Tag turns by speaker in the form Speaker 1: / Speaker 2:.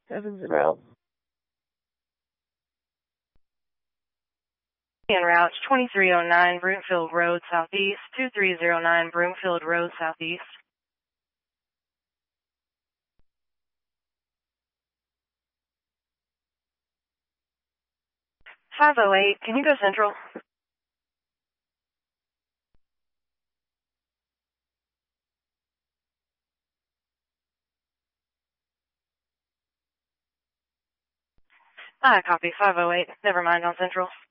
Speaker 1: 7-0.
Speaker 2: En route 2309 Broomfield Road Southeast, 2309 Broomfield Road Southeast. 508, can you go central? Copy, 508. Never mind, on central.